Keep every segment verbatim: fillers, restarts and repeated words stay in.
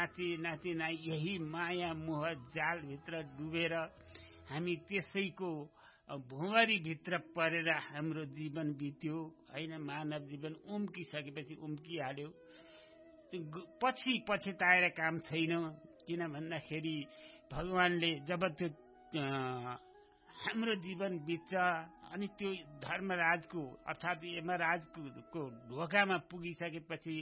नाची नाची ना यही माया मोह जालभित्र डुबेर हामी त्यसैको भुमरीभित्र परेर हाम्रो जीवन बित्यो होइन। मानव जीवन उम्किसकेपछि उम्किहाल्यो, पछि पछुताएर काम छैन। किन भन्दाखेरि भगवानले जब त्यो हाम्रो जीवन बित्छ अनि त्यो धर्मराजको अर्थात् यमराजको ढोकामा पुगिसकेपछि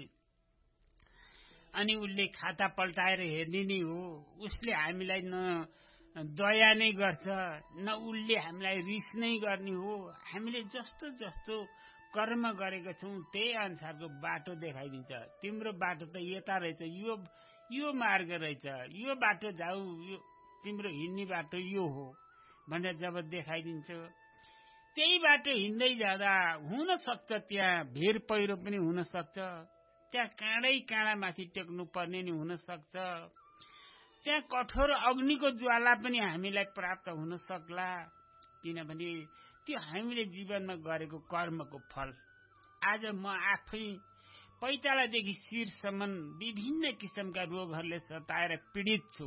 अनि उसले खाता पल्टाएर हेर्ने नै हो। उसले हामीलाई न दया नै गर्छ न उसले हामीलाई रिस नै गर्ने हो। हामीले जस्तो जस्तो कर्म गरेको छौँ त्यही अनुसारको बाटो देखाइदिन्छ। तिम्रो बाटो त यता रहेछ, यो यो मार्ग रहेछ, यो बाटो जाऊ, यो तिम्रो हिँड्ने बाटो यो हो भनेर जब देखाइदिन्छ त्यही बाटो हिँड्दै जाँदा हुन सक्छ त्यहाँ भिर पहिरो पनि हुन सक्छ, त्यहाँ काँडै काँडामाथि टेक्नु पर्ने नि हुन सक्छ, त्यहाँ कठोर अग्निको ज्वाला पनि हामीलाई प्राप्त हुन सक्ला। किनभने त्यो हामीले जीवनमा गरेको कर्मको फल। आज म आफै पैतालादेखि शिरसम्म विभिन्न किसिमका रोगहरूले सताएर पीडित छु।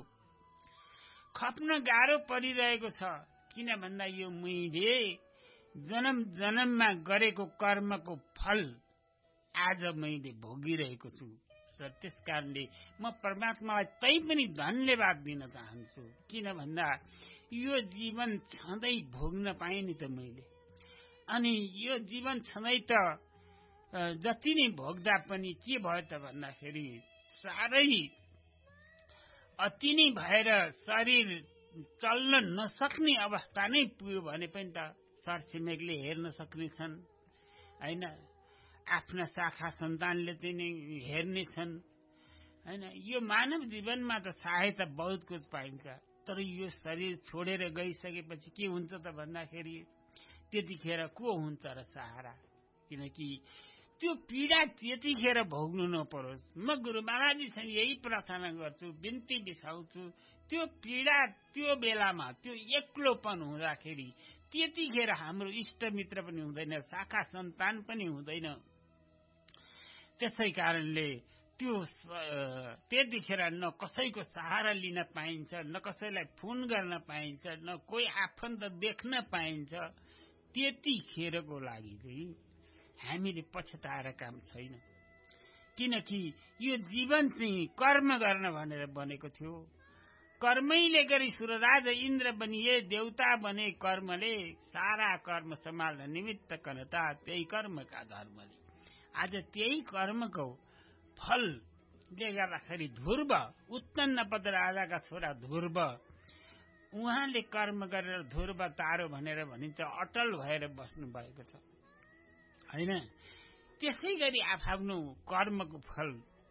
खप्न गाह्रो परिरहेको छ। किन भन्दा यो मैले जन्म जन्ममा गरेको कर्मको फल आज मैले भोगिरहेको छु। र त्यस कारणले म परमात्मालाई तै पनि धन्यवाद दिन चाहन्छु। किन भन्दा यो जीवन छँदै भोग्न पाएँ नि त मैले। अनि यो जीवन छँदै त जति नै भोग्दा पनि के भयो त भन्दाखेरि साह्रै अति नै भएर शरीर चल्न नसक्ने अवस्था नै पुग्यो भने पनि त छरछिमेकले हेर्न सक्ने छन् होइन, आफ्ना शाखा सन्तानले चाहिँ नै हेर्ने छन् होइन। यो मानव जीवनमा त सहायता बहुत कुछ पाइन्छ, तर यो शरीर छोडेर गइसकेपछि के हुन्छ त भन्दाखेरि त्यतिखेर को हुन्छ र सहारा। किनकि त्यो पीडा त्यतिखेर भोग्नु नपरोस्। म गुरु महाराजजीसँग यही प्रार्थना गर्छु, बिन्ती बिसाउँछु। त्यो पीडा त्यो बेलामा त्यो एक्लोपन हुँदाखेरि त्यतिखेर हाम्रो इष्टमित्र पनि हुँदैन, शाखा सन्तान पनि हुँदैन। त्यसै कारणले त्यो त्यतिखेर न कसैको सहारा लिन पाइन्छ, न कसैलाई फोन गर्न पाइन्छ, न कोही आफन्त देख्न पाइन्छ। त्यतिखेरको लागि चाहिँ हामीले पछताएर काम छैन। किनकि यो जीवन चाहिँ कर्म गर्न भनेर बनेको थियो। कर्मैले गरी सुरराज इन्द्र बनिए, देवता बने कर्मले, सारा कर्म सम्हाल्न निमित्त कनता त्यही कर्मका धर्मले। आज त्यही कर्मको फलले गर्दाखेरि ध्रुव उत्तन्नपद राजाका छोरा ध्रुव उहाँले कर्म गरेर ध्रुव तारो भनेर भनिन्छ, अटल भएर बस्नु भएको छ होइन। त्यसै गरी आफ्नो कर्मको फल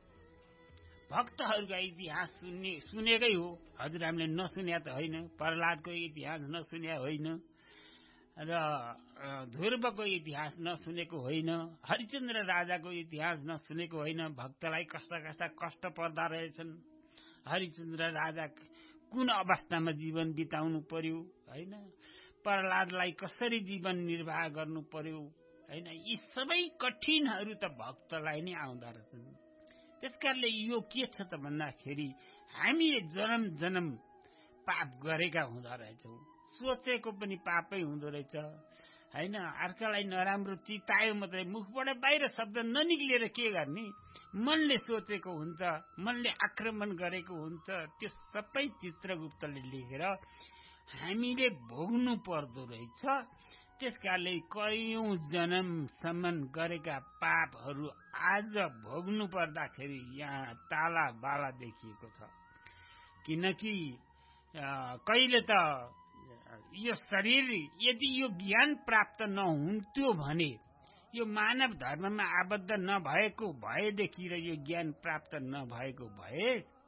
भक्तहरूका इतिहास सुन्ने सुनेकै हो। हजुरहरूले नसुन्या त होइन, प्रहलादको इतिहास नसुन्या होइन र ध्रुवको इतिहास नसुनेको होइन, हरिचन्द्र राजाको इतिहास नसुनेको होइन। भक्तलाई कस्ता कस्ता कष्ट पर्दा रहेछन्, हरिचन्द्र राजा कुन अवस्थामा जीवन बिताउनु पर्यो होइन, प्रहलादलाई कसरी जीवन निर्वाह गर्नु पर्यो होइन। यी सबै कठिनहरू त भक्तलाई नै आउँदा रहेछन्। त्यसकारणले यो के छ त भन्दाखेरि हामीले जन्म जन्म पाप गरेका हुँदो रहेछौँ। सोचेको पनि पापै हुँदो रहेछ होइन। अर्कालाई नराम्रो चितायो मात्रै, मुखबाट बाहिर शब्द ननिक्लिएर के गर्ने, मनले सोचेको हुन्छ, मनले आक्रमण गरेको हुन्छ। त्यो सबै चित्रगुप्तले लेखेर हामीले भोग्नु पर्दो रहेछ। त्यसकारणले कयौं जन्मसम्म गरेका पापहरू आज भोग्नु पर्दाखेरि यहाँ ताला बाला देखिएको छ। किनकि कहिले त यो शरीर यदि यो ज्ञान प्राप्त नहुन्थ्यो भने, यो मानव धर्ममा आबद्ध नभएको भएदेखि र यो ज्ञान प्राप्त नभएको भए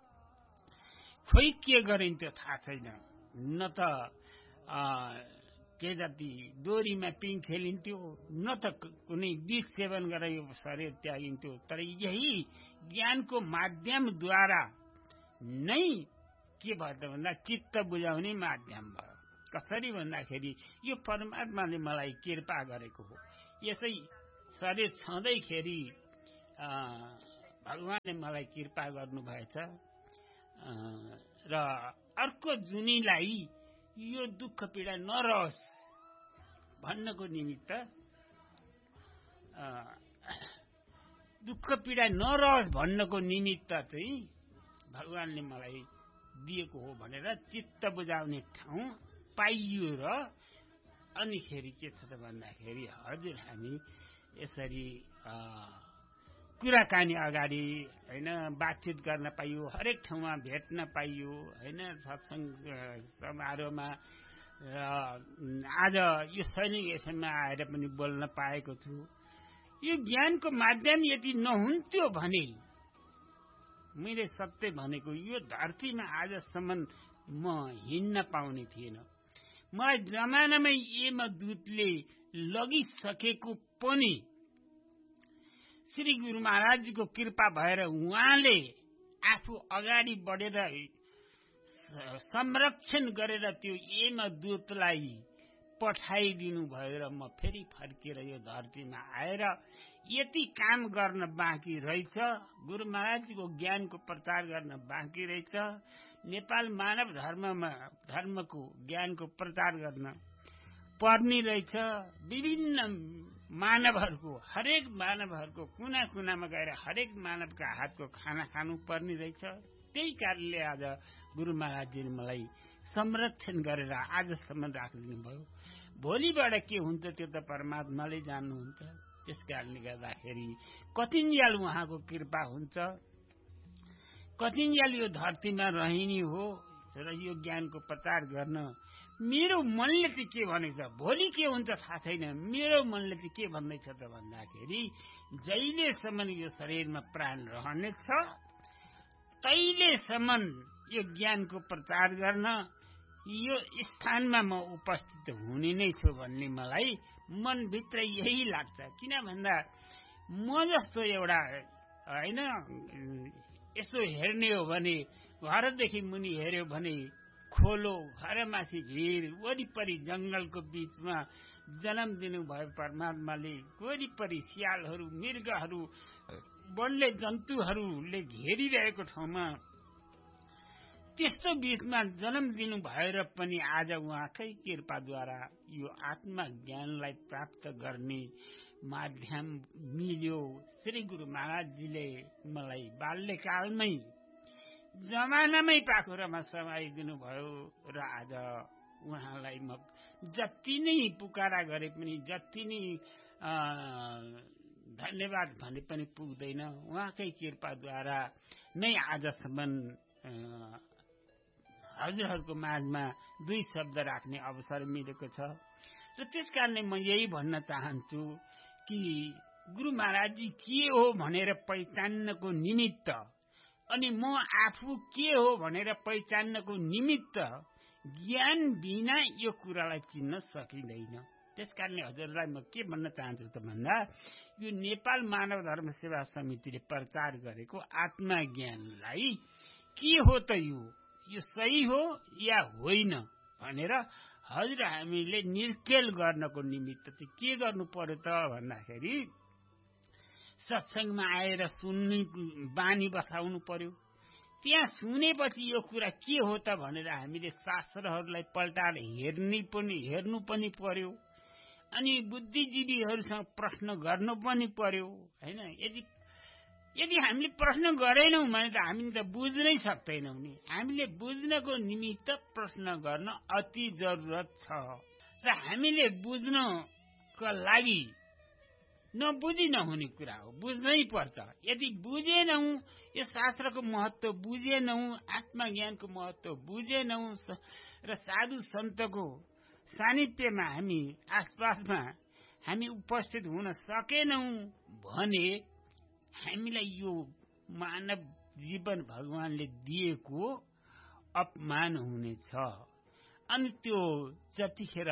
खोइ के गरिन्थ्यो थाहा छैन। न त के जति डोरीमा पिङ खेलिन्थ्यो, न त कुनै विष सेवन गरेर यो शरीर त्यागिन्थ्यो। तर यही ज्ञानको माध्यमद्वारा नै के भयो त भन्दा चित्त बुझाउने माध्यम भयो। कसरी भन्दाखेरि यो परमात्माले मलाई कृपा गरेको हो। यसै शरीर छँदैखेरि भगवानले मलाई कृपा गर्नु भएछ। र अर्को जुनीलाई यो दुःख पीडा नरहोस् भन्नको निमित्त दुःख पीडा नरहोस् भन्नको निमित्त चाहिँ भगवानले मलाई दिएको हो भनेर चित्त बुझाउने ठाउँ पाइयो र अनिखेरि के छ त भन्दाखेरि हजुर हामी यसरी कुराकानी अगाडि होइन बातचित गर्न पाइयो, हरेक ठाउँमा भेट्न पाइयो होइन, सत्सङ्ग समारोहमा र आज यो सैनिक एफएममा आएर पनि बोल्न पाएको छु। यो ज्ञानको माध्यम यदि नहुन्थ्यो भने मैले सत्य भनेको यो धरतीमा आजसम्म म हिँड्न पाउने थिएन। मलाई जमानामै यमदूतले लगिसकेको पनि श्री गुरु महाराजजीको कृपा भएर उहाँले आफू अगाडि बढेर संरक्षण गरेर त्यो यमदूतलाई पठाइदिनु भयो र म फेरि फर्केर यो धरतीमा आएर यति काम गर्न बाँकी रहेछ, गुरु महाराजजीको ज्ञानको प्रचार गर्न बाँकी रहेछ, नेपाल मानव धर्ममा धर्मको ज्ञानको प्रचार गर्न पर्ने रहेछ, विभिन्न मानवहरूको हरेक मानवहरूको कुना कुनामा गएर हरेक मानवका हातको खाना खानु पर्ने रहेछ। त्यही कारणले आज गुरु महाराजजीले मलाई संरक्षण गरेर आजसम्म राखिदिनु भयो। भोलिबाट के हुन्छ त्यो त परमात्माले जान्नुहुन्छ। त्यस कारणले गर्दाखेरि कतिन्जेल उहाँको कृपा हुन्छ, कतिन्जेल यो धरतीमा रहने हो र यो ज्ञानको प्रचार गर्न मेरो मनले चाहिँ के भनेछ, भोलि के हुन्छ थाहा छैन। मेरो मनले चाहिँ के भन्दैछ त भन्दाखेरि जहिलेसम्म यो शरीरमा प्राण रहनेछ तहिलेसम्म यो ज्ञानको प्रचार गर्न यो स्थानमा म उपस्थित हुने नै छु भन्ने मलाई मनभित्र यही लाग्छ। किन भन्दा म जस्तो एउटा होइन यसो हेर्ने हो भने घरदेखि मुनि हेर्यो भने खोलो, घरमाथि भिर, वरिपरि जंगलको बीचमा जन्म दिनुभयो परमात्माले। वरिपरि स्यालहरू, मृगहरू, वन्य जन्तुहरूले घेरिरहेको ठाउँमा त्यस्तो बीचमा जन्म दिनु भएर पनि आज उहाँकै कृपाद्वारा यो आत्मा ज्ञानलाई प्राप्त गर्ने माध्यम मिल्यो। श्री गुरु महाराजजीले मलाई बाल्यकालमै जमानामै पाखुरामा समाइदिनु भयो र आज उहाँलाई म जति नै पुकारा गरे पनि जति नै धन्यवाद भने पनि पुग्दैन। उहाँकै कृपाद्वारा नै आजसम्म हजुरहरूको माझमा दुई शब्द राख्ने अवसर मिलेको छ र त्यस कारणले म यही भन्न चाहन्छु कि गुरु महाराजजी के हो भनेर पहिचान्नको निमित्त अनि म आफू के हो भनेर पहिचान्नको निमित्त ज्ञान बिना यो कुरालाई चिन्न सकिँदैन। त्यसकारणले हजुरलाई म के भन्न चाहन्छु त भन्दा यो नेपाल मानव धर्म सेवा समितिले प्रचार गरेको आत्मा ज्ञानलाई के हो त यो यो सही हो या होइन भनेर हजुर हामीले निर्केल गर्नको निमित्त चाहिँ के गर्नु पर्यो त भन्दाखेरि सत्संगमा आएर सुन्ने बानी बसाउनु पर्यो। त्यहाँ सुनेपछि यो कुरा के हो त भनेर हामीले शास्त्रहरूलाई पल्टाएर हेर्ने पनि हेर्नु पनि पर्यो। अनि बुद्धिजीवीहरूसँग प्रश्न गर्नु पनि पर्यो हैन। यदि यदि हामीले प्रश्न गरेनौं भने त हामी त बुझ्नै सक्दैनौं नि। हामीले बुझ्नको निमित्त प्रश्न गर्न अति जरुरत छ र हामीले बुझ्नको लागि नबुझी नहुने कुरा हो, बुझ्नै पर्छ। यदि बुझेनौं, यो शास्त्रको महत्व बुझेनौं, आत्मज्ञानको महत्व बुझेनौं र साधु सन्तको सानिध्यमा हामी आसपासमा हामी उपस्थित हुन सकेनौं भने हामीलाई यो मानव जीवन भगवानले दिएको अपमान हुनेछ। अनि त्यो जतिखेर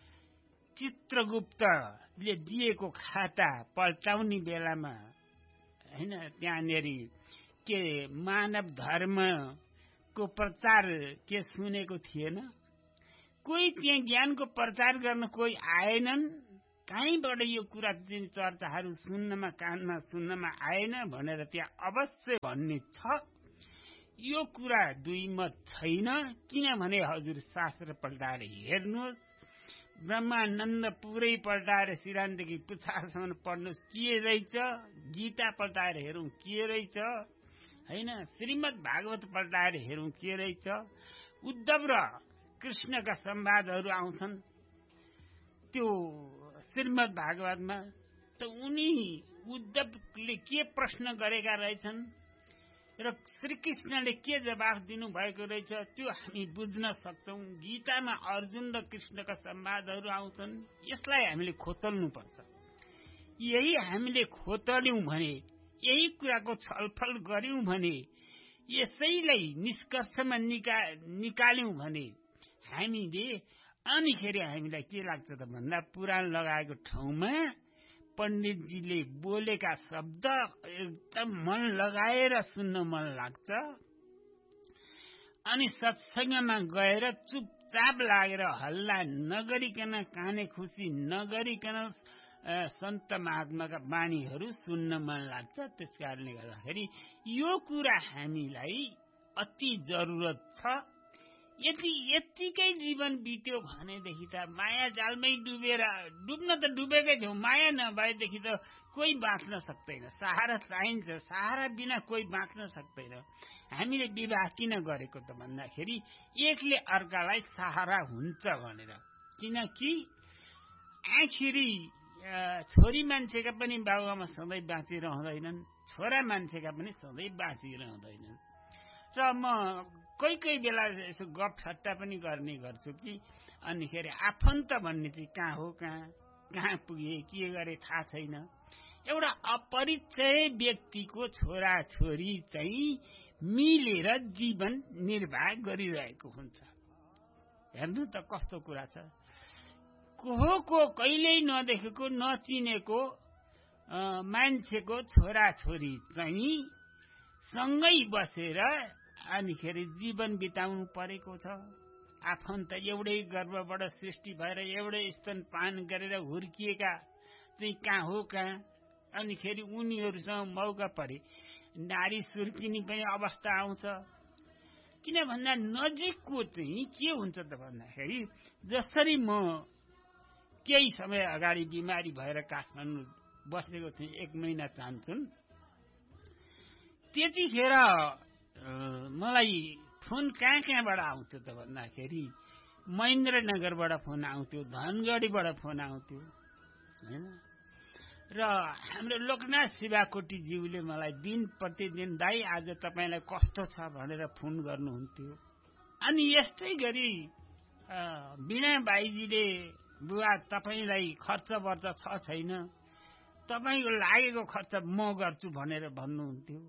चित्रगुप्तले दिएको खाता पल्टाउने बेलामा हैन त्यहाँनेरि के मानव धर्मको प्रचार के सुनेको थिएन। कोही त्यहाँ ज्ञानको प्रचार गर्न कोही आएनन्। कहीँबाट यो कुरा चर्चाहरू सुन्नमा कानमा सुन्नमा आएन भनेर त्यहाँ अवश्य भन्ने छ। यो कुरा दुई मत छैन। किनभने हजुर शास्त्र पल्टाएर हेर्नुहोस्, ब्रह्मानन्द पुरै पल्टाएर सिरानदेखि पुच्छारसम्म पढ्नुहोस् के रहेछ, गीता पल्टाएर हेरौँ के रहेछ, होइन, श्रीमद् भागवत पल्टाएर हेरौँ के रहेछ। उद्धव र कृष्णका संवादहरू आउँछन् त्यो श्रीमद् भागवतमा, त उनी उद्धवले के प्रश्न गरेका रहेछन् र श्रीकृष्णले के जवाफ दिनुभएको रहेछ त्यो हामी बुझ्न सक्छौं। गीतामा अर्जुन र कृष्णका संवादहरू आउँछन्, यसलाई हामीले खोतल्नुपर्छ। यही हामीले खोतल्यौं भने, यही कुराको छलफल गर्यौं भने, यसैलाई निष्कर्षमा निका निकाल्यौं भने हामीले अनिखेरि हामीलाई के लाग्छ त भन्दा पुराण लगाएको ठाउँमा पण्डितजीले बोलेका शब्द एकदम मन लगाएर सुन्न मन लाग्छ। अनि सत्संगमा गएर चुपचाप लागेर हल्ला नगरिकन, काने खुसी नगरिकन सन्त महात्माका वाणीहरू सुन्न मन लाग्छ। त्यस कारणले गर्दाखेरि यो कुरा हामीलाई अति जरुरत छ। यदि यतिकै जीवन बित्यो भनेदेखि त माया जालमै डुबेर, डुब्न त डुबेकै छौँ, माया नभएदेखि त कोही बाँच्न सक्दैन। सहारा चाहिन्छ, सहारा बिना कोही बाँच्न सक्दैन। हामीले विवाह किन गरेको त भन्दाखेरि एकले अर्कालाई सहारा हुन्छ भनेर। किनकि आखिरी छोरी मान्छेका पनि बाबुआमा सधैँ बाँचिरहँदैनन्, छोरा मान्छेका पनि सधैँ बाँचिरहँदैनन्। र म कोही कोही बेला यसो गफ सट्टा पनि गर्ने गर्छु कि अनिखेरि आफन्त भन्ने चाहिँ कहाँ हो, कहाँ कहाँ पुगे, के गरे थाहा छैन। एउटा अपरिचय व्यक्तिको छोरा छोरी चाहिँ मिलेर जीवन निर्वाह गरिरहेको हुन्छ। हेर्नु त कस्तो कुरा छ। को को कहिल्यै नदेखेको नचिनेको मान्छेको छोरा छोरी चाहिँ सँगै बसेर अनिखेरि जीवन बिताउनु परेको छ। आफन्त एउटै गर्भबाट सृष्टि भएर एउटै स्तनपान गरेर हुर्किएका चाहिँ कहाँ हो, कहाँ। अनिखेरि उनीहरूसँग मौका परे नारी सुर्किने पनि अवस्था आउँछ। किन भन्दा नजिकको चाहिँ के हुन्छ त भन्दाखेरि, जसरी म केही समय अगाडि बिमारी भएर काठमाडौँ बसेको थिएँ, एक महिना चाहन्छन्, त्यतिखेर मलाई फोन कहाँ कहाँबाट आउँथ्यो त भन्दाखेरि महेन्द्रनगरबाट फोन आउँथ्यो, धनगढीबाट फोन आउँथ्यो, होइन। र हाम्रो लोकनाथ शिवाकोटीज्यूले मलाई दिन प्रतिदिन दाइ आज तपाईँलाई कस्तो छ भनेर फोन गर्नुहुन्थ्यो। अनि यस्तै गरी वीणा बाईजीले बुवा तपाईँलाई खर्च वर्च छ छैन, तपाईँको लागेको खर्च म गर्छु भनेर भन्नुहुन्थ्यो।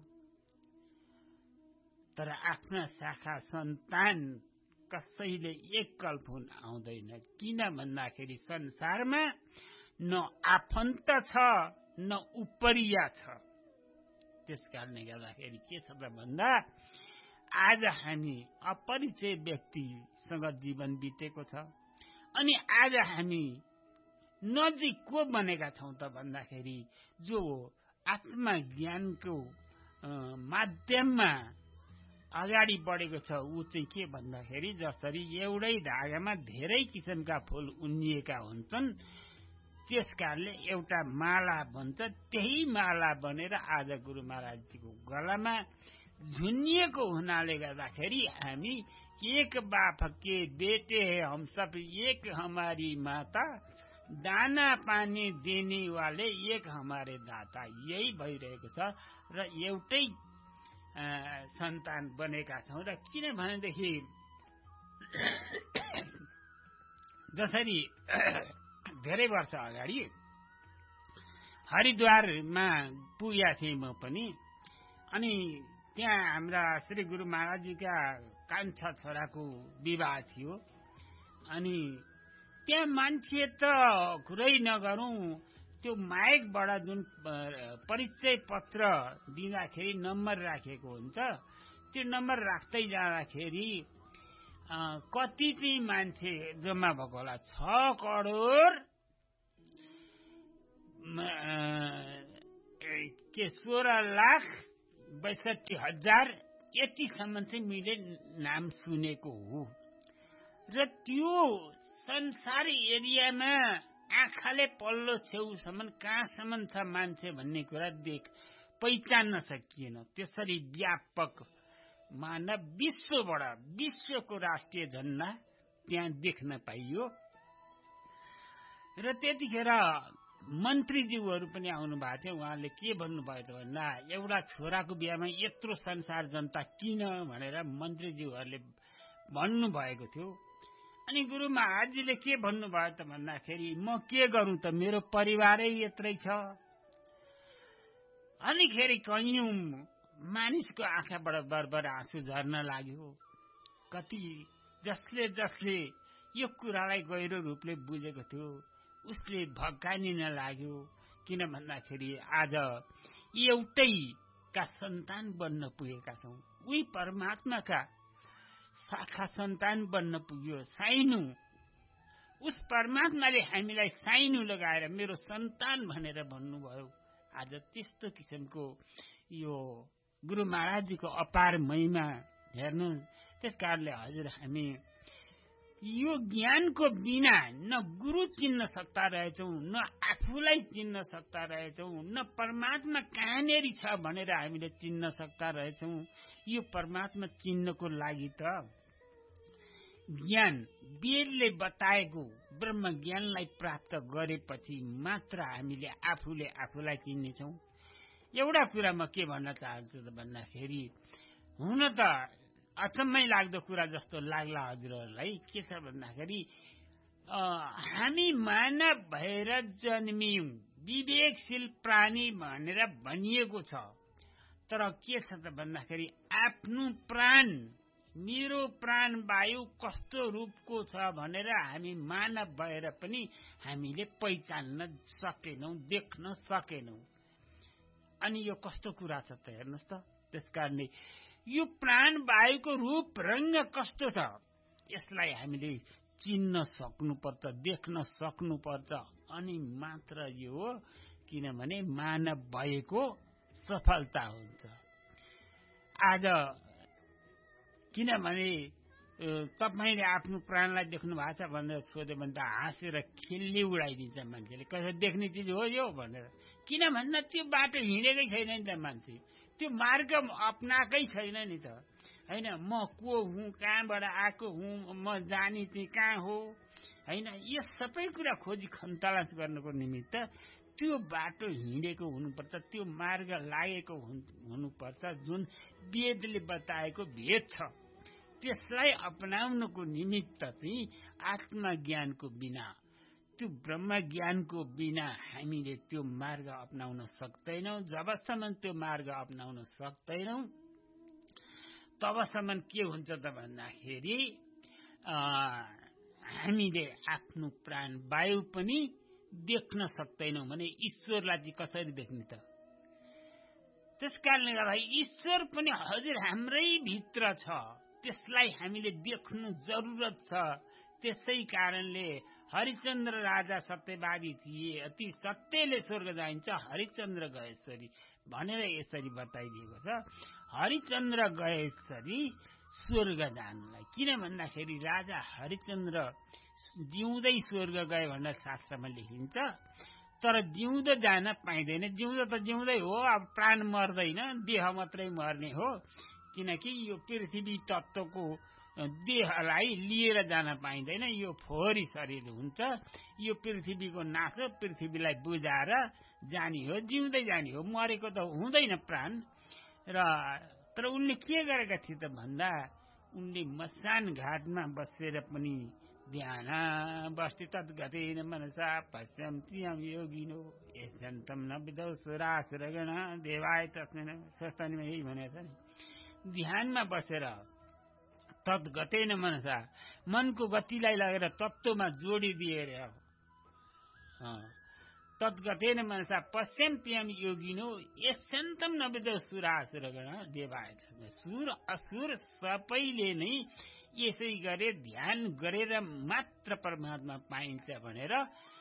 तर आफ्ना शाखा सन्तान कसैले एकल फोन आउँदैन। किन भन्दाखेरि संसारमा न आफन्त छ न उपरिया छ। त्यस कारणले गर्दाखेरि के छ त भन्दा आज हामी अपरिचय व्यक्तिसँग जीवन बितेको छ। अनि आज हामी नजिक को बनेका छौँ त भन्दाखेरि जो आत्मज्ञानको माध्यममा अगाडि बढेको छ ऊ चाहिँ के भन्दाखेरि जसरी एउटै धागामा धेरै किसिमका फूल उन्निएका हुन्छन्, त्यस कारणले एउटा माला बन्छ। त्यही माला बनेर आज गुरु महाराजजीको गलामा झुन्निएको हुनाले गर्दाखेरि हामी एक बाप के बेटे है हम सब, एक हमारी माता, दाना पानी देने वाले एक हमारे दाता, यही भइरहेको छ। र एउटै सन्तान बनेका छौँ। र किनभनेदेखि जसरी धेरै वर्ष अगाडि हरिद्वारमा पुगेका थिएँ म पनि, अनि त्यहाँ हाम्रा श्री गुरु महाराजजीका कान्छा छोराको विवाह थियो। अनि त्यहाँ मान्छे त कुरै नगरौँ, त्यो माइकबाट जुन परिचय पत्र दिँदाखेरि नम्बर राखेको हुन्छ, त्यो नम्बर राख्दै जाँदाखेरि कति चाहिँ मान्छे जम्मा भएको होला, छ करोड के सोह्र लाख बैसठी हजार यतिसम्म चाहिँ मैले नाम सुनेको हो। र त्यो संसार एरियामा आँखाले पल्लो छेउसम्म कहाँसम्म छ मान्छे भन्ने कुरा देख पहिचान्न सकिएन। त्यसरी व्यापक मानव विश्वबाट विश्वको राष्ट्रिय झण्डा त्यहाँ देख्न पाइयो। र त्यतिखेर मन्त्रीज्यूहरू पनि आउनु भएको थियो। उहाँले के भन्नुभयो त भन्दा एउटा छोराको बिहामा यत्रो संसार जनता किन भनेर मन्त्रीज्यूहरूले भन्नुभएको थियो। अनि गुरु महाराजजीले के भन्नुभयो त भन्दाखेरि म के गरौँ त मेरो परिवारै यत्रै छ। अनिखेरि कैयौं मानिसको आँखाबाट बरबर आँसु झर्न लाग्यो। कति जसले जसले यो कुरालाई गहिरो रूपले बुझेको थियो उसले भक्कानिन लाग्यो। किन भन्दाखेरि आज एउटै का सन्तान बन्न पुगेका छौं। उही परमात्माका शाखा सन्तान बन्न पुग्यो। साइनु उस परमात्माले हामीलाई साइनु लगाएर मेरो सन्तान भनेर भन्नुभयो। आज त्यस्तो किसिमको यो गुरु महाराजजीको अपार महिमा हेर्नु। त्यसकारणले हजुर हामी यो ज्ञानको बिना न गुरु चिन्न सक्दा रहेछौं, न आफूलाई चिन्न सक्दा रहेछौं, न परमात्मा कहाँनेर छ भनेर हामीले चिन्न सक्दा रहेछौं। यो परमात्मा चिन्नको लागि त ज्ञान वेदले बताएको ब्रह्म ज्ञानलाई प्राप्त गरेपछि मात्र हामीले आफूले आफूलाई चिन्नेछौं। एउटा कुरा म के भन्न चाहन्छु त भन्दाखेरि हुन त अचम्मै लाग्दो कुरा जस्तो लाग्ला हजुरहरूलाई। के छ भन्दाखेरि हामी मानव भएर जन्मियौं, विवेकशील प्राणी भनेर भनिएको छ। तर के छ त भन्दाखेरि आफ्नो प्राण, मेरो प्राण वायु कस्तो रूपको छ भनेर हामी मानव भएर पनि हामीले पहिचान्न सकेनौं, देख्न सकेनौं। अनि यो कस्तो कुरा छ त हेर्नुहोस् त। त्यसकारणले यो प्राण वायुको रूप रंग कस्तो छ यसलाई हामीले चिन्न सक्नुपर्छ, देख्न सक्नुपर्छ। अनि मात्र यो हो किनभने मानव भएको सफलता हुन्छ। आज किनभने तपाईले आफ्नो प्राणलाई देख्नु भएको छ भनेर सोध्यो भने त हाँसेर खिल्ली उडाइदिन्छ मान्छेले। कसै देख्ने चिज हो यो भनेर। किन भन्दा त्यो बाटो हिँडेकै छैन नि त मान्छे, त्यो मार्ग अपनाएकै छैन नि त हैन। म को हुँ, कहाँबाट आएको हुँ, म जानी चाहिँ कहाँ हो हैन। यो सबै कुरा खोजी खन्तलास गर्नको निमित्त त्यो बाटो हिँडेको हुनुपर्छ, त्यो मार्ग लागेको हुनुपर्छ। जुन वेदले बताएको भेद छ त्यसलाई अपनाउनको निमित्त चाहिँ आत्मज्ञानको बिना, त्यो ब्रह्म ज्ञानको बिना हामीले त्यो मार्ग अपनाउन सक्दैनौं। जबसम्म त्यो मार्ग अपनाउन सक्दैनौं तबसम्म के हुन्छ त भन्दाखेरि हामीले आफ्नो प्राण वायु पनि देख्न सक्दैनौं भने ईश्वरलाई चाहिँ कसरी देख्ने त। त्यसकारणले गर्दा ईश्वर पनि हजुर हाम्रै भित्र छ, त्यसलाई हामीले देख्नु जरुरत छ। त्यसै कारणले हरिचन्द्र राजा सत्यवादी थिए, अति सत्यले स्वर्ग जाइन्छ, हरिचन्द्र गएश्वरी भनेर यसरी बताइदिएको छ। हरिचन्द्र गएश्वरी स्वर्ग जानलाई। किन भन्दाखेरि राजा हरिचन्द्र जिउँदै स्वर्ग गए भनेर शास्त्रमा लेखिन्छ। तर जिउँदो जान पाइँदैन। जिउँदो त जिउँदै हो, अब प्राण मर्दैन, देह मात्रै मर्ने हो। किनकि यो पृथ्वी तत्त्वको देहलाई लिएर जान पाइँदैन, यो फोहोरी शरीर हुन्छ। यो पृथ्वीको नाश हो, पृथ्वीलाई बुझाएर जाने हो, जिउँदै जाने हो, मरेको त हुँदैन प्राण। र तर उनले के गरेका थिए त भन्दा उनले मसान घाटमा बसेर पनि ध्यान बस्ति तद्गतेन मनसा पश्यन्त्यं योगिनो यस्यन्तं न विदौ सुरासुरगण देवाय तस्मै स्वस्तानीमा यही भनेको छ नि। ध्यानमा बसेर तद्गतेन मनसा, मनको गतिलाई लगेर तत्त्वमा जोडिदिएर तद्गतेन मनसा पश्यन्त्यं योगिनो यस्यन्तं न विदौ सुरासुरगण देवाय तस्मै। सुर असुर सबैले नै यसै गरे ध्यान गरेर मात्र परमात्मा पाइन्छ भनेर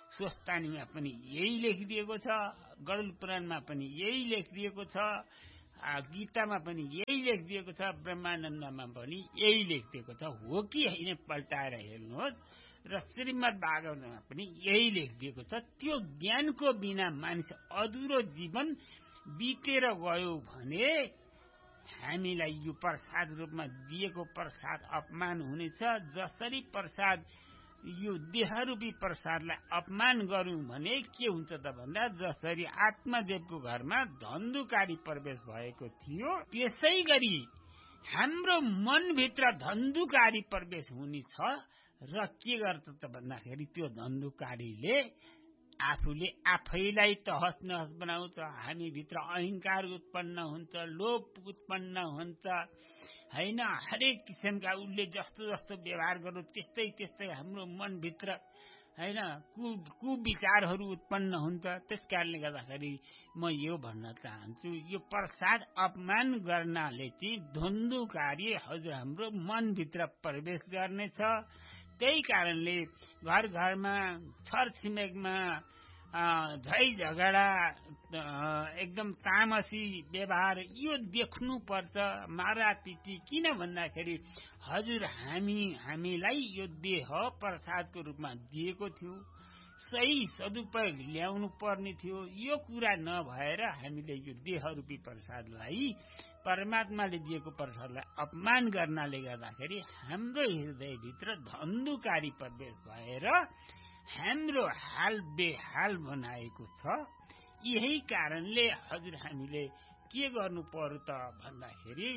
स्वस्तानीमा पनि यही लेखिदिएको छ, गरुड पुराणमा पनि यही लेखिदिएको छ। गीतामा पनि यही लेखिदिएको छ, ब्रह्मानन्दमा पनि यही लेखिदिएको छ, हो कि होइन पल्टाएर हेर्नुहोस्। र श्रीमद् भागवतमा पनि यही लेखिदिएको छ। त्यो ज्ञानको बिना मानिस अधुरो जीवन बितेर गयो भने हामीलाई यो प्रसाद रूपमा दिएको प्रसाद अपमान हुनेछ। जसरी प्रसाद यो देहरूपी प्रसादलाई अपमान गर्यौं भने के हुन्छ त भन्दा जसरी आत्मदेवको घरमा धन्धुकारी प्रवेश भएको थियो त्यसै गरी हाम्रो मनभित्र धन्धुकारी प्रवेश हुने छ। र के गर्छ त भन्दाखेरि त्यो धन्धुकारीले आफूले आफैलाई तहस नहस बनाउँछ। हामीभित्र अहंकार उत्पन्न हुन्छ, लोभ उत्पन्न हुन्छ हैन। हरेक किसिमका उसले जस्तो जस्तो व्यवहार गर्नु त्यस्तै त्यस्तै हाम्रो मनभित्र हैन कुविचारहरू उत्पन्न हुन्छ। त्यसकारणले गर्दाखेरि म यो भन्न चाहन्छु, यो प्रसाद अपमान गर्नाले चाहिँ धन्धुकारी हजुर हाम्रो मनभित्र प्रवेश गर्नेछ। त्यही कारणले घर घरमा छरछिमेकमा झै झगडा एकदम तामसी व्यवहार यो देख्नु पर्छ, मारापिटी। किन भन्दाखेरि हजुर हामी हामीलाई यो देह प्रसादको रूपमा दिएको थियो, सही सदुपयोग ल्याउनु पर्ने थियो। यो कुरा नभएर हामीले यो देह रूपी प्रसादलाई परमात्माले दिएको प्रसादलाई अपमान गर्नाले गर्दाखेरि हाम्रो हृदयभित्र धन्धुकारी प्रवेश भएर हाम्रो हाल बेहाल बनाएको छ। यही कारणले हजुर हामीले के गर्नु पर्यो त भन्दाखेरि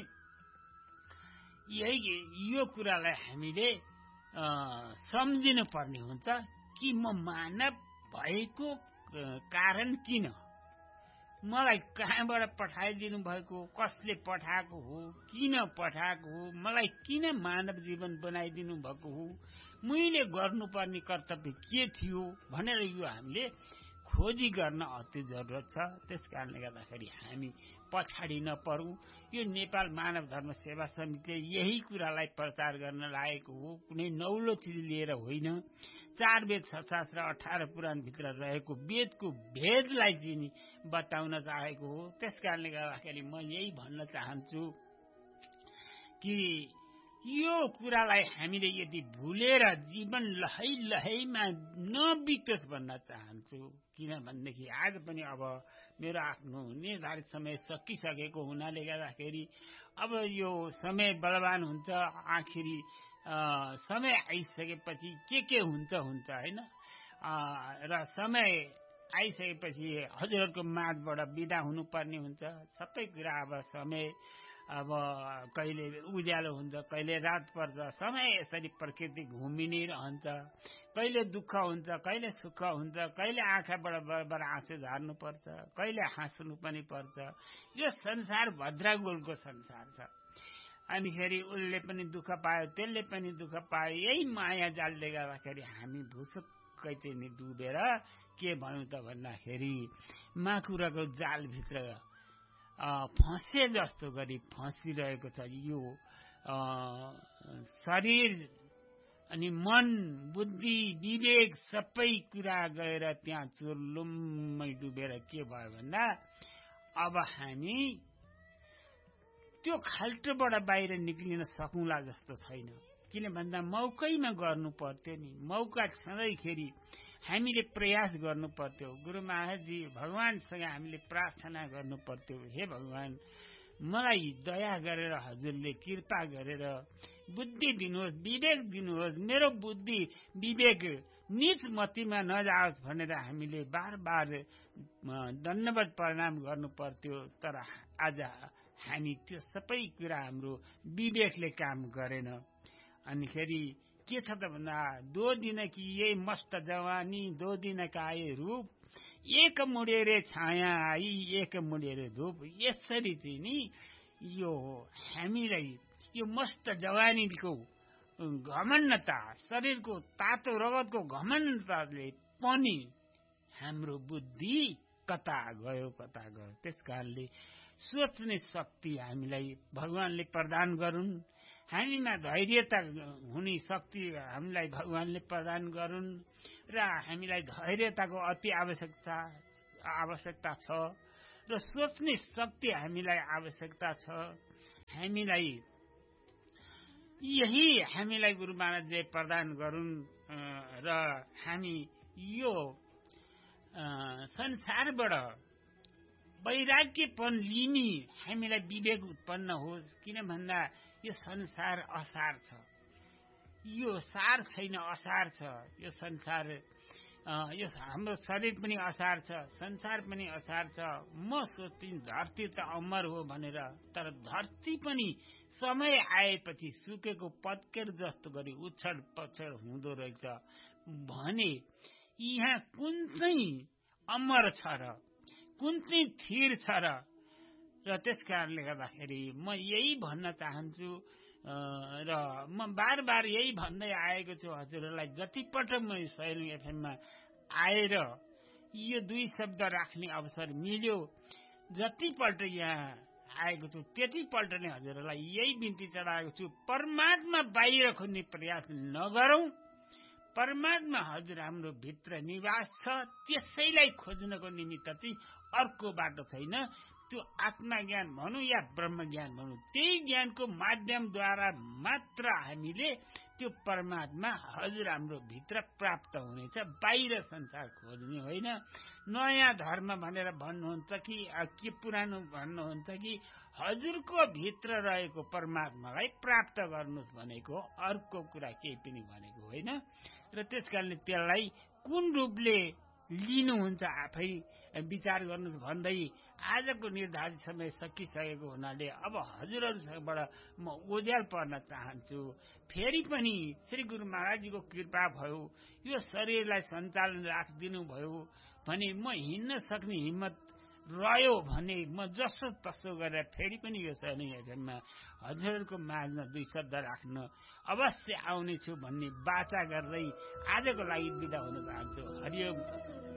यही यो कुरालाई हामीले सम्झिनु पर्ने हुन्छ कि म मानव भएको कारण किन, मलाई कहाँबाट पठाइदिनु भएको, कसले पठाएको हो, किन पठाएको हो, मलाई किन मानव जीवन बनाइदिनु भएको हो, मैले गर्नुपर्ने कर्तव्य के थियो भनेर यो हामीले खोजी गर्न अति जरुरत छ। त्यसकारणले गर्दाखेरि हामी पछाडि नपरौं। यो नेपाल मानव धर्म सेवा समितिले यही कुरालाई प्रचार गर्न लागेको हो, कुनै नौलो चिज लिएर होइन। चार वेद छ शास्त्र अठार पुराण भित्र रहेको वेदको भेदलाई चाहिँ बताउन चाहेको हो। त्यसकारणले गर्दाखेरि म यही भन्न चाहन्छु कि यो कुरालाई हामीले यदि भुलेर जीवन लहै लहैमा नबितोस् भन्न चाहन्छु। किनभनेदेखि आज पनि अब मेरो आफ्नो निर्धारित समय सकिसकेको हुनाले गर्दाखेरि अब यो समय बलवान हुन्छ। आखिरी समय आइसकेपछि के के हुन्छ हुन्छ हैन। र समय आइसकेपछि हजुरहरूको माझबाट बिदा हुनुपर्ने हुन्छ। सबै कुरा अब समय अब कहिले उज्यालो हुन्छ, कहिले रात पर्छ। समय यसरी प्रकृति घुमि नै रहन्छ। कहिले दुःख हुन्छ, कहिले सुख हुन्छ, कहिले आँखाबाट बराबर आँसु झार्नु पर्छ, कहिले हाँस्नु पनि पर्छ। यो संसार भद्रागोलको संसार छ। अनि फेरि उसले पनि दुःख पायो, त्यसले पनि दुःख पायो। यही माया जालले गर्दाखेरि हामी भुसुक्कै चाहिँ डुबेर के भनौँ त भन्दाखेरि माकुराको जालभित्र फँसे जस्तो गरी फँसिरहेको छ। यो शरीर अनि मन, बुद्धि, विवेक सबै कुरा गएर त्यहाँ चुर्लुम्मै डुबेर के भयो भन्दा अब हामी त्यो खाल्टोबाट बाहिर निक्लिन सकौँला जस्तो छैन। किन भन्दा मौकैमा गर्नु पर्थ्यो नि। मौका छँदैखेरि हामीले प्रयास गर्नु पर्थ्यो। गुरु महाराजजी भगवानसँग हामीले प्रार्थना गर्नु पर्थ्यो, हे भगवान मलाई दया गरेर हजुरले कृपा गरेर बुद्धि दिनुहोस्, विवेक दिनुहोस्, मेरो बुद्धि विवेक नीच मतिमा नजाओस् भनेर हामीले बार बार दण्डवत प्रणाम गर्नु पर्थ्यो। तर आज हामी त्यो सबै कुरा हाम्रो विवेकले काम गरेन। अनि फेरि के छ त भन्दा दो दिन कि यही मस्त जवानी, दो दिन का ये रूप, एक मुडेरे छाया आई, एक मुडेरे धूप। यसरी चाहिँ नि यो हामीलाई यो मस्त जवानीको घमण्डता, शरीरको तातो रगतको घमण्डताले पनि हाम्रो बुद्धि कता गयो कता गयो। त्यसकारणले सोच्ने शक्ति हामीलाई भगवानले प्रदान गरून्। हामीमा धैर्यता हुने शक्ति हामीलाई भगवानले प्रदान गरून्। र हामीलाई धैर्यताको अति आवश्यकता आवश्यकता छ। र सोच्ने शक्ति हामीलाई आवश्यकता छ। हामीलाई यही हामीलाई गुरु महाराजले प्रदान गरून् र हामी यो संसारबाट वैराग्यपन लिने हामीलाई विवेक उत्पन्न होस्। किन भन्दा यो संसार असार छ, यो सार छैन, असार छ। यो संसार यो हाम्रो शरीर पनि असार छ, संसार पनि असार छ। म सोच्दिन धरती त अमर हो भनेर, तर धरती पनि समय आएपछि सुकेको पत्कर जस्तो गरी उछल पछल हुँदो रहेछ भने यहाँ कुन चाहिँ अमर छ र कुन चाहिँ थिर छ र र त्यस कारणले गर्दाखेरि म यही भन्न चाहन्छु र म बार बार यही भन्दै आएको छु हजुरहरूलाई। जतिपल्ट म सहेलिङ एफएममा आएर यो दुई शब्द राख्ने अवसर मिल्यो, जतिपल्ट यहाँ आएको छु त्यतिपल्ट नै हजुरहरूलाई यही बिन्ती चढाएको छु, परमात्मा बाहिर खोज्ने प्रयास नगरौं। परमात्मा हजुर हाम्रो भित्र निवास छ, त्यसैलाई खोज्नको निमित्त चाहिँ अर्को बाटो छैन। त्यो आत्मा ज्ञान भनौँ या ब्रह्म ज्ञान भनौँ, त्यही ज्ञानको माध्यमद्वारा मात्र हामीले त्यो परमात्मा हजुर हाम्रो भित्र प्राप्त हुनेछ। बाहिर संसार खोज्ने होइन। नयाँ धर्म भनेर भन्नुहुन्छ कि के पुरानो भन्नुहुन्छ कि हजुरको भित्र रहेको परमात्मालाई प्राप्त गर्नुहोस् भनेको, अर्को कुरा केही पनि भनेको होइन। र त्यसकारणले त्यसलाई कुन रूपले लिनुहुन्छ आफै विचार गर्नुहोस् भन्दै आजको निर्धारित समय सकिसकेको हुनाले अब हजुरहरूबाट म ओझेल पर्न चाहन्छु। फेरि पनि श्री गुरु महाराजजीको कृपा भयो, यो शरीरलाई सञ्चालन राखिदिनु भयो भने म हिँड्न सक्ने हिम्मत रह्यो भने म जसो तसो गरेर फेरि पनि यो सहेलिङ एफएममा हजुरहरूको माझमा दुई शब्द राख्न अवश्य आउनेछु भन्ने बाचा गर्दै आजको लागि बिदा हुन चाहन्छु। हरिओम।